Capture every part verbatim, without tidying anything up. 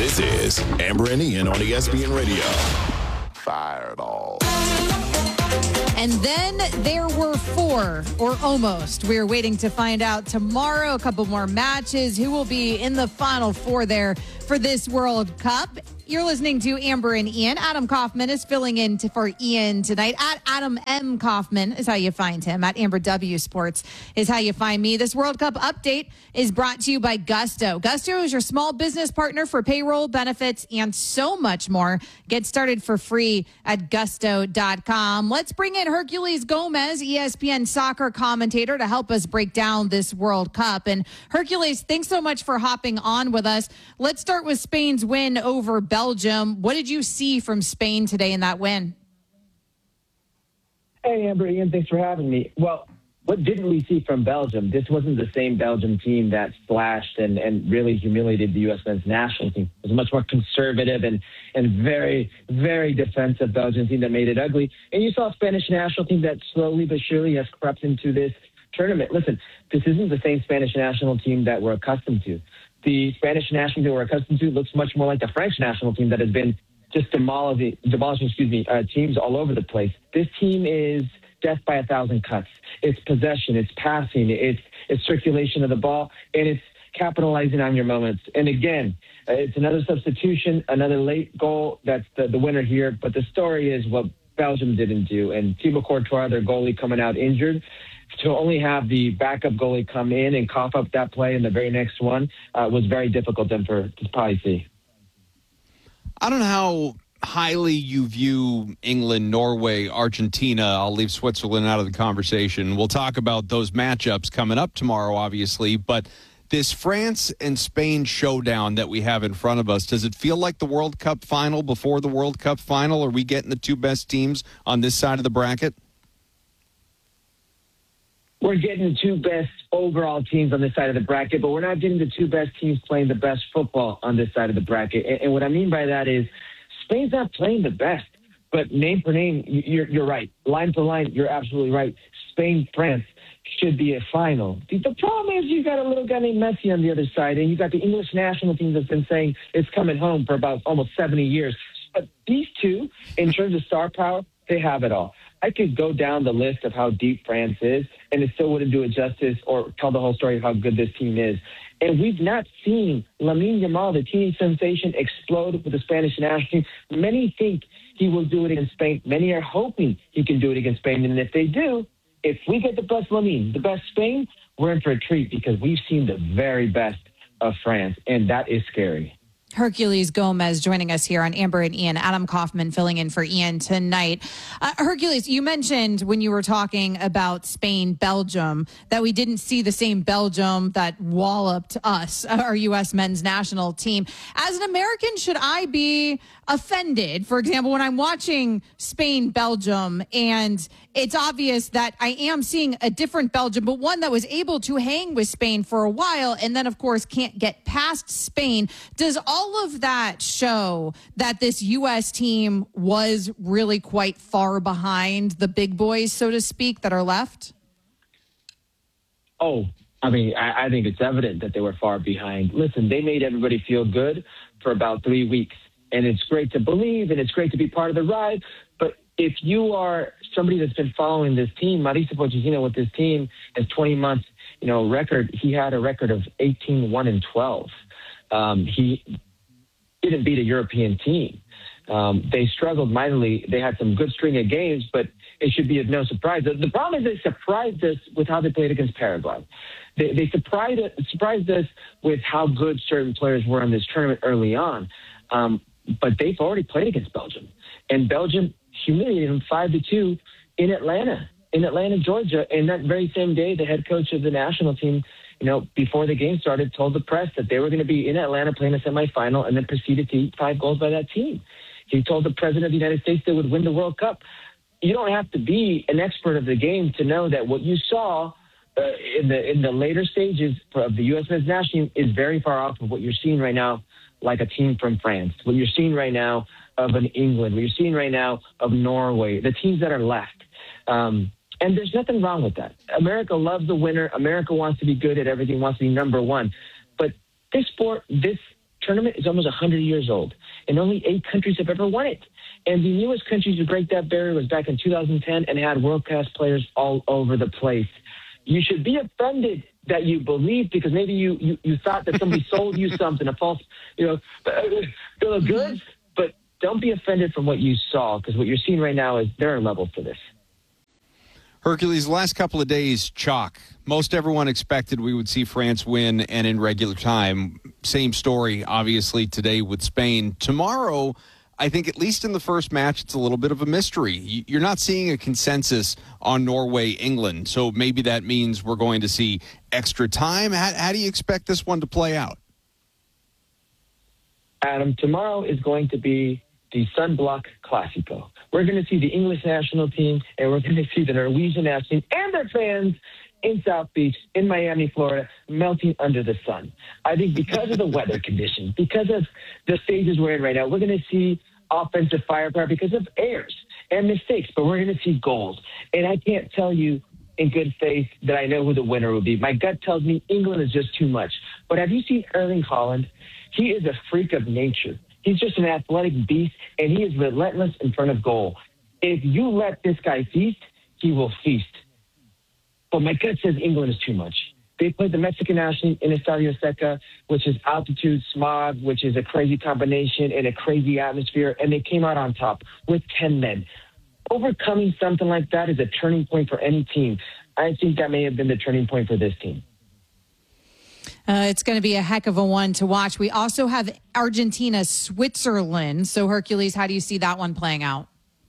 This is Amber and Ian on E S P N Radio. Fireball. And then there were four, or almost. We're waiting to find out tomorrow. A couple more matches. Who will be in the Final Four there for this World Cup? You're listening to Amber and Ian. Adam Kaufman is filling in to, for Ian tonight. At Adam M. Kaufman is how you find him. At Amber W. Sports is how you find me. This World Cup update is brought to you by Gusto. Gusto is your small business partner for payroll, benefits, and so much more. Get started for free at gusto dot com. Let's bring in Herculez Gomez, E S P N soccer commentator, to help us break down this World Cup. And Herculez, thanks so much for hopping on with us. Let's start with Spain's win over Belgium. What did you see from Spain today in that win? Hey, Amber, Ian, thanks for having me. Well, what didn't we see from Belgium? This wasn't the same Belgium team that splashed and, and really humiliated the U S men's national team. It was a much more conservative and, and very, very defensive Belgian team that made it ugly. And you saw a Spanish national team that slowly but surely has crept into this tournament. Listen, this isn't the same Spanish national team that we're accustomed to. The Spanish national team that we're accustomed to looks much more like the French national team that has been just demolishing, demolishing excuse me, uh, teams all over the place. This team is death by a thousand cuts. It's possession, it's passing, it's, it's circulation of the ball, and it's capitalizing on your moments. And again, uh, it's another substitution, another late goal. That's the, the winner here. But the story is what Belgium didn't do. And Thibaut Courtois, their goalie, coming out injured, to only have the backup goalie come in and cough up that play in the very next one uh, was very difficult then for to probably see. I don't know how highly you view England, Norway, Argentina. I'll leave Switzerland out of the conversation. We'll talk about those matchups coming up tomorrow, obviously. But this France and Spain showdown that we have in front of us, does it feel like the World Cup final before the World Cup final? Are we getting the two best teams on this side of the bracket? We're getting the two best overall teams on this side of the bracket, but we're not getting the two best teams playing the best football on this side of the bracket. And, and what I mean by that is Spain's not playing the best, but name for name, you're, you're right. Line for line, you're absolutely right. Spain, France should be a final. The, the problem is you got a little guy named Messi on the other side, and you got the English national team that's been saying it's coming home for about almost seventy years. But these two, in terms of star power, they have it all. I could go down the list of how deep France is, and it still wouldn't do it justice or tell the whole story of how good this team is. And we've not seen Lamine Yamal, the teenage sensation, explode with the Spanish national team. Many think he will do it against Spain. Many are hoping he can do it against Spain. And if they do, if we get the best Lamine, the best Spain, we're in for a treat because we've seen the very best of France, and that is scary. Herculez Gomez joining us here on Amber and Ian. Adam Kaufman filling in for Ian tonight. Uh, Herculez, you mentioned when you were talking about Spain, Belgium, that we didn't see the same Belgium that walloped us, our U S men's national team. As an American, should I be offended, for example, when I'm watching Spain, Belgium, and it's obvious that I am seeing a different Belgium, but one that was able to hang with Spain for a while and then, of course, can't get past Spain. Does all of that show that this U S team was really quite far behind the big boys, so to speak, that are left? Oh, I mean, I, I think it's evident that they were far behind. Listen, they made everybody feel good for about three weeks. And it's great to believe, and it's great to be part of the ride. But if you are somebody that's been following this team, Mauricio Pochettino with this team, his twenty months, you know, record, he had a record of eighteen one and twelve. Um, he didn't beat a European team. Um, they struggled mightily. They had some good string of games, but it should be of no surprise. The, the problem is they surprised us with how they played against Paraguay. They, they surprised, surprised us with how good certain players were in this tournament early on. Um, but they've already played against Belgium. And Belgium humiliated them five to two in Atlanta, in Atlanta, Georgia. And that very same day, the head coach of the national team, you know, before the game started, told the press that they were going to be in Atlanta playing a semifinal and then proceeded to eat five goals by that team. He told the president of the United States they would win the World Cup. You don't have to be an expert of the game to know that what you saw uh, in the in the later stages of the U S men's national team is very far off of what you're seeing right now, like a team from France, what you're seeing right now of an England, what you're seeing right now of Norway, the teams that are left. Um, and there's nothing wrong with that. America loves the winner. America wants to be good at everything, wants to be number one. But this sport, this tournament is almost one hundred years old, and only eight countries have ever won it. And the newest country to break that barrier was back in two thousand ten and had world-class players all over the place. You should be offended that you believe, because maybe you, you, you thought that somebody sold you something, a false, you know, bill of goods, but don't be offended from what you saw, because what you're seeing right now is there are levels to this. Hercules, the last couple of days, chalk. Most everyone expected we would see France win and in regular time. Same story, obviously, today with Spain. Tomorrow, I think at least in the first match, it's a little bit of a mystery. You're not seeing a consensus on Norway, England, so maybe that means we're going to see extra time. How, how do you expect this one to play out? Adam, tomorrow is going to be the Sunblock Classico. We're going to see the English national team, and we're going to see the Norwegian national team and their fans in South Beach, in Miami, Florida, melting under the sun. I think because of the weather conditions, because of the stages we're in right now, we're going to see offensive firepower because of errors and mistakes, but we're going to see goals. And I can't tell you in good faith that I know who the winner will be. My gut tells me England is just too much. But have you seen Erling Haaland? He is a freak of nature. He's just an athletic beast, and he is relentless in front of goal. If you let this guy feast, he will feast. But my gut says England is too much. They played the Mexican national in Estadio Azteca, which is altitude, smog, which is a crazy combination and a crazy atmosphere, and they came out on top with ten men. Overcoming something like that is a turning point for any team. I think that may have been the turning point for this team. Uh, it's going to be a heck of a one to watch. We also have Argentina, Switzerland. So, Hercules, how do you see that one playing out?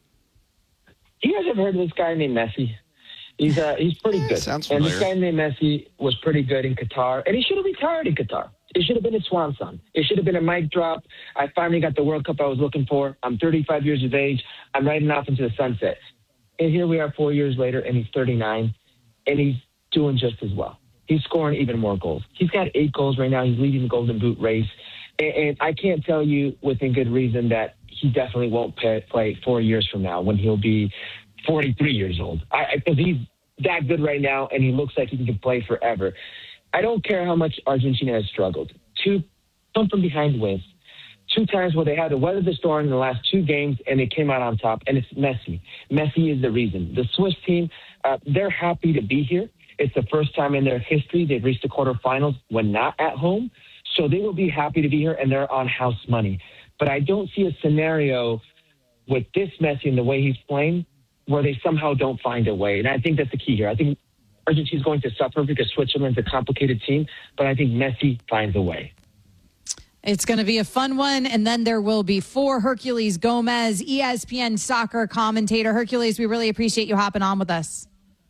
You guys have heard of this guy named Messi? He's uh, he's pretty yeah, good. Sounds and familiar. this guy named Messi was pretty good in Qatar, and he should have retired in Qatar. It should have been a swan song. It should have been a mic drop. I finally got the World Cup I was looking for. I'm thirty-five years of age. I'm riding off into the sunset. And here we are four years later, and he's thirty-nine, and he's doing just as well. He's scoring even more goals. He's got eight goals right now. He's leading the Golden Boot race. And, and I can't tell you within good reason that he definitely won't pay, play four years from now when he'll be forty-three years old. Because he's that good right now, and he looks like he can play forever. I don't care how much Argentina has struggled. Two come from behind wins. Two times where they had to weather the storm in the last two games, and they came out on top, and it's Messi. Messi is the reason. The Swiss team, uh, they're happy to be here. It's the first time in their history they've reached the quarterfinals when not at home. So they will be happy to be here, and they're on house money. But I don't see a scenario with this Messi and the way he's playing where they somehow don't find a way. And I think that's the key here. I think Argentina's going to suffer because Switzerland's a complicated team, but I think Messi finds a way. It's going to be a fun one, and then there will be four. Hercules Gomez, E S P N soccer commentator. Hercules, we really appreciate you hopping on with us.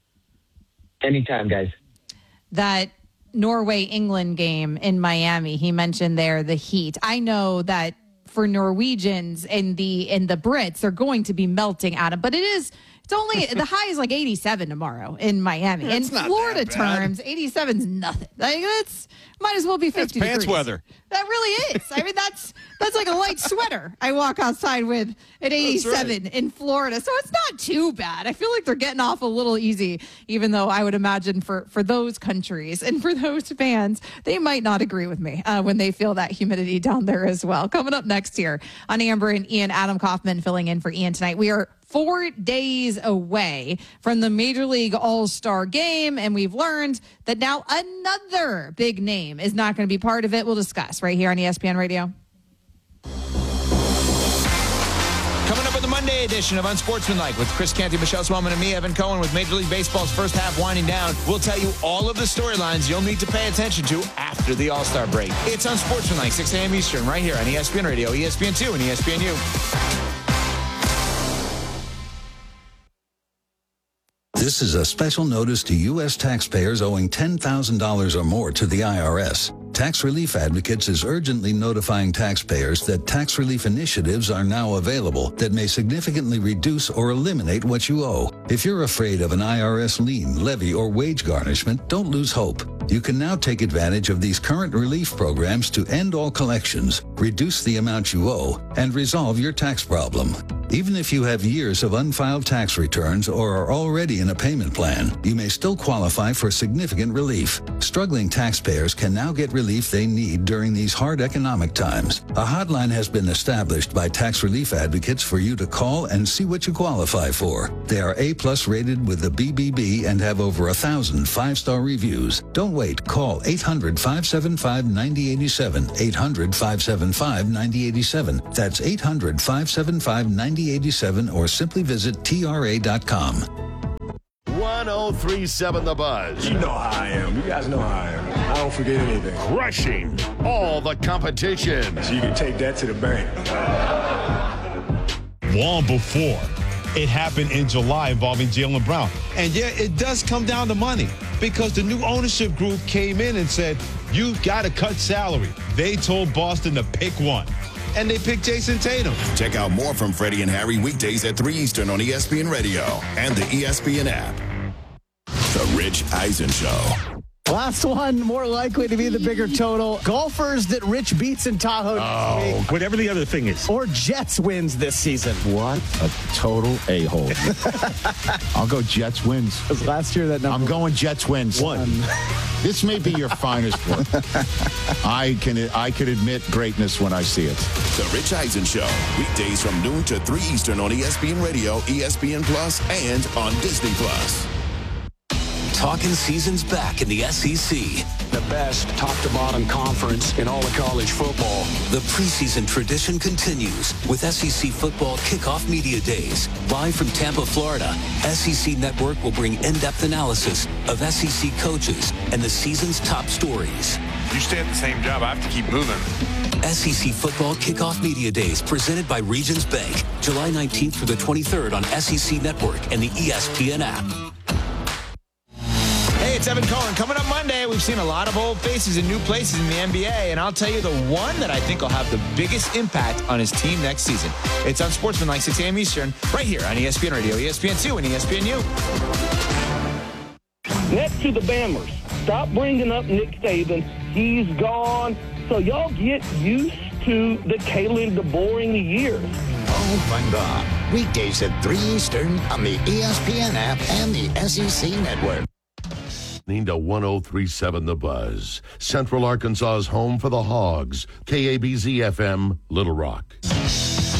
Anytime, guys. That Norway-England game in Miami, he mentioned there the heat. I know that for Norwegians and the and the Brits, they're going to be melting at it, but it is it's only the high is like eighty-seven tomorrow in Miami. In Florida terms, eighty-seven is nothing. Like that's might as well be fifty That's pants degrees. weather. That really is. I mean, that's that's like a light sweater I walk outside with at eighty-seven right. in Florida. So it's not too bad. I feel like they're getting off a little easy, even though I would imagine for, for those countries and for those fans, they might not agree with me uh, when they feel that humidity down there as well. Coming up next here on Amber and Ian, Adam Kaufman filling in for Ian tonight. We are four days away from the Major League All-Star Game, and we've learned that now another big name is not going to be part of it. We'll discuss right here on E S P N Radio. Coming up with the Monday edition of Unsportsmanlike with Chris Canty, Michelle Swellman, and me, Evan Cohen, with Major League Baseball's first half winding down. We'll tell you all of the storylines you'll need to pay attention to after the All-Star break. It's Unsportsmanlike, six a.m. Eastern, right here on E S P N Radio, E S P N two, and E S P N U. This is a special notice to U S taxpayers owing ten thousand dollars or more to the I R S. Tax Relief Advocates is urgently notifying taxpayers that tax relief initiatives are now available that may significantly reduce or eliminate what you owe. If you're afraid of an I R S lien, levy, or wage garnishment, don't lose hope. You can now take advantage of these current relief programs to end all collections, reduce the amount you owe, and resolve your tax problem. Even if you have years of unfiled tax returns or are already in a payment plan, you may still qualify for significant relief. Struggling taxpayers can now get relief they need during these hard economic times. A hotline has been established by tax relief advocates for you to call and see what you qualify for. They are A-plus rated with the B B B and have over a thousand five-star reviews. Don't wait. Call eight hundred, five seven five, nine zero eight seven. eight hundred, five seven five, nine zero eight seven. That's eight hundred, five seven five, nine zero eight seven or simply visit T R A dot com. one oh three point seven The Buzz. You know how I am. You guys know how I am. I don't forget anything. Crushing all the competition. So you can take that to the bank. Long before it happened in July involving Jaylen Brown. And yeah, it does come down to money because the new ownership group came in and said, you've got to cut salary. They told Boston to pick one. And they picked Jason Tatum. Check out more from Freddie and Harry weekdays at three Eastern on E S P N Radio and the E S P N app. The Rich Eisen Show. Last one, more likely to be the bigger total. Golfers that Rich beats in Tahoe Oh, next week. whatever the other thing is. Or Jets wins this season. What a total a-hole. I'll go Jets wins. Because last year that number I'm going Jets wins. One. This may be your finest work. I can I can admit greatness when I see it. The Rich Eisen Show. Weekdays from noon to three Eastern on E S P N Radio, E S P N Plus, and on Disney Plus. Talking season's back in the S E C. The best top-to-bottom conference in all of college football. The preseason tradition continues with S E C Football Kickoff Media Days. Live from Tampa, Florida, S E C Network will bring in-depth analysis of S E C coaches and the season's top stories. You stay at the same job, I have to keep moving. S E C Football Kickoff Media Days presented by Regions Bank. July nineteenth through the twenty-third on S E C Network and the E S P N app. Hey, it's Evan Cohen. Coming up Monday, we've seen a lot of old faces in new places in the N B A, and I'll tell you the one that I think will have the biggest impact on his team next season. It's on Sportsmanlike, six a.m. Eastern, right here on E S P N Radio, E S P N two, and E S P N U. Next to the Bammers, stop bringing up Nick Saban. He's gone. So y'all get used to the Kalen DeBoer years. Oh, my God. Weekdays at three Eastern on the E S P N app and the S E C Network. To one oh three point seven The Buzz, Central Arkansas's home for the Hogs, K A B Z F M, Little Rock.